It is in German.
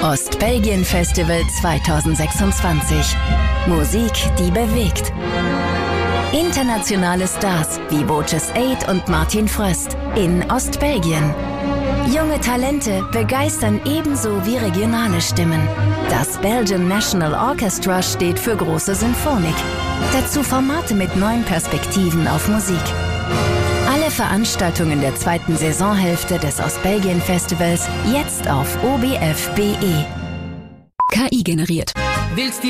Ostbelgien Festival 2026. Musik, die bewegt. Internationale Stars wie Boces 8 und Martin Fröst in Ostbelgien. Junge Talente begeistern ebenso wie regionale Stimmen. Das Belgian National Orchestra steht für große Symphonik. Dazu Formate mit neuen Perspektiven auf Musik. Alle Veranstaltungen der zweiten Saisonhälfte des Ostbelgien Festivals jetzt auf obf.be. KI generiert. Willst